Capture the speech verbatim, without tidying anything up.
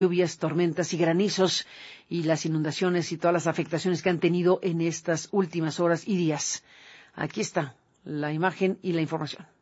lluvias, tormentas y granizos y las inundaciones y todas las afectaciones que han tenido en estas últimas horas y días. Aquí está la imagen y la información.